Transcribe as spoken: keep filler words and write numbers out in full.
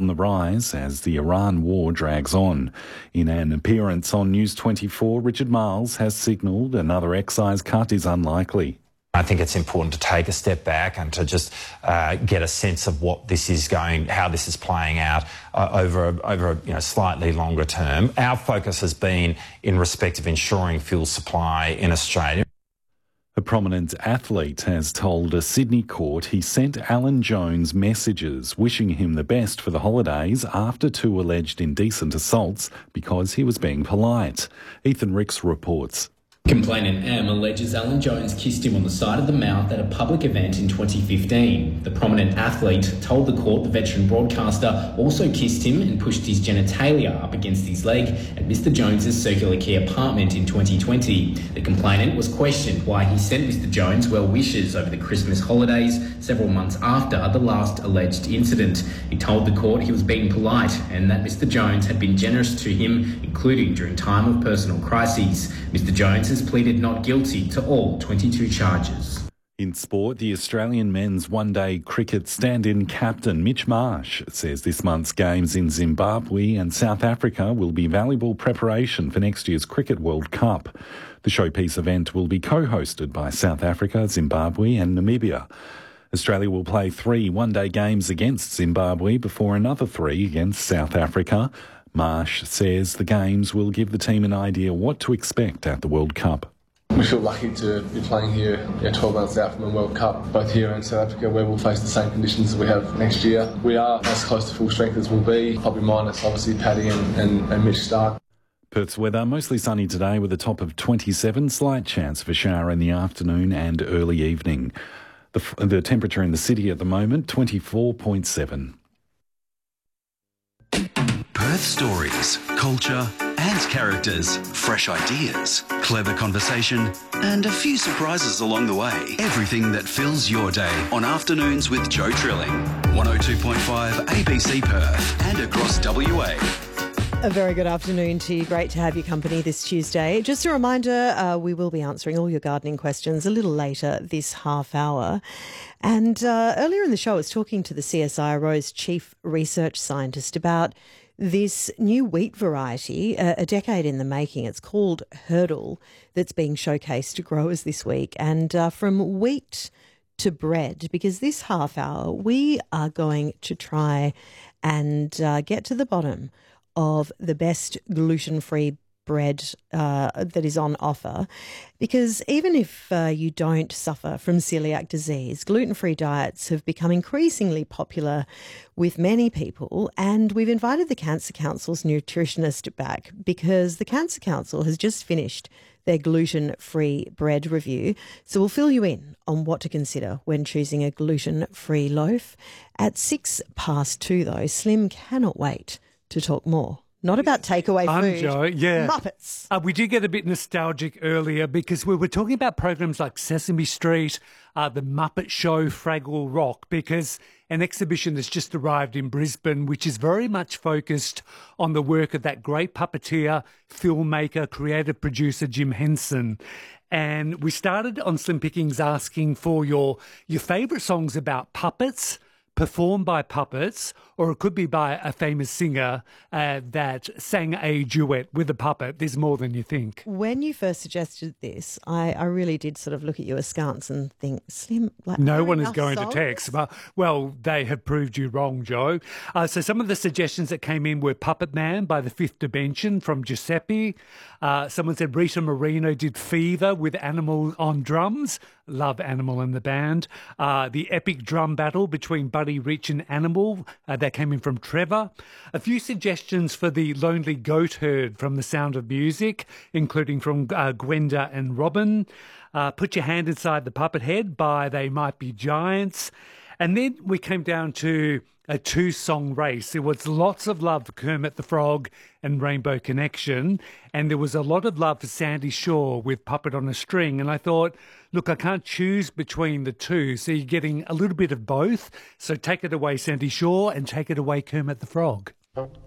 on the rise as the Iran war drags on. In an appearance on News twenty-four, Richard Marles has signalled another excise cut is unlikely. I think it's important to take a step back and to just uh, get a sense of what this is going, how this is playing out uh, over a, over a you know, slightly longer term. Our focus has been in respect of ensuring fuel supply in Australia. A prominent athlete has told a Sydney court he sent Alan Jones messages wishing him the best for the holidays after two alleged indecent assaults because he was being polite. Ethan Ricks reports. Complainant M alleges Alan Jones kissed him on the side of the mouth at a public event in twenty fifteen. The prominent athlete told the court the veteran broadcaster also kissed him and pushed his genitalia up against his leg at Mister Jones's Circular Quay apartment in twenty twenty. The complainant was questioned why he sent Mister Jones well wishes over the Christmas holidays several months after the last alleged incident. He told the court he was being polite and that Mister Jones had been generous to him, including during time of personal crises. Mister Jones has pleaded not guilty to all twenty-two charges. In sport, the Australian men's one-day cricket stand-in captain Mitch Marsh says this month's games in Zimbabwe and South Africa will be valuable preparation for next year's Cricket World Cup. The showpiece event will be co-hosted by South Africa, Zimbabwe and Namibia. Australia will play three one-day games against Zimbabwe before another three against South Africa. Marsh says the games will give the team an idea what to expect at the World Cup. We feel lucky to be playing here yeah, twelve months out from the World Cup, both here and South Africa, where we'll face the same conditions as we have next year. We are as close to full strength as we'll be, probably minus obviously Paddy and, and, and Mitch Starc. Perth's weather mostly sunny today with a top of twenty-seven, slight chance of a shower in the afternoon and early evening. The, the temperature in the city at the moment, twenty-four point seven. Perth stories, culture and characters, fresh ideas, clever conversation and a few surprises along the way. Everything that fills your day on Afternoons with Joe Trilling. one oh two point five A B C Perth and across W A. A very good afternoon to you. Great to have your company this Tuesday. Just a reminder, uh, we will be answering all your gardening questions a little later this half hour. And uh, earlier in the show, I was talking to the C S I R O's Chief Research Scientist about this new wheat variety, a, a decade in the making. It's called Hurdle, that's being showcased to growers this week. And uh, from wheat to bread, because this half hour we are going to try and uh, get to the bottom of the best gluten-free bread uh, that is on offer, because even if uh, you don't suffer from celiac disease, gluten-free diets have become increasingly popular with many people, and we've invited the Cancer Council's nutritionist back because the Cancer Council has just finished their gluten-free bread review. So we'll fill you in on what to consider when choosing a gluten-free loaf. At six past two, though, Slim cannot wait to talk more. Not about takeaway Fun, food. Joe. Yeah. Muppets. Uh, we did get a bit nostalgic earlier because we were talking about programs like Sesame Street, uh, The Muppet Show, Fraggle Rock, because an exhibition has just arrived in Brisbane, which is very much focused on the work of that great puppeteer, filmmaker, creative producer, Jim Henson. And we started on Slim Pickings asking for your, your favourite songs about puppets, performed by puppets, or it could be by a famous singer uh, that sang a duet with a puppet. There's more than you think. When you first suggested this, I, I really did sort of look at you askance and think, Slim, like, no are one is enough going songs? to text. Well, well, they have proved you wrong, Joe. Uh, so some of the suggestions that came in were Puppet Man by The Fifth Dimension from Giuseppe. Uh, someone said Rita Moreno did Fever with Animal on drums. Love Animal in the band. Uh, the epic drum battle between Buddy Rich and Animal. Uh, that came in from Trevor. A few suggestions for the Lonely Goat Herd from The Sound of Music, including from uh, Gwenda and Robin. Uh, Put Your Hand Inside the Puppet Head by They Might Be Giants. And then we came down to a two-song race. There was lots of love for Kermit the Frog and Rainbow Connection, and there was a lot of love for Sandy Shaw with Puppet on a String. And I thought, look, I can't choose between the two, so you're getting a little bit of both. So take it away, Sandy Shaw, and take it away, Kermit the Frog.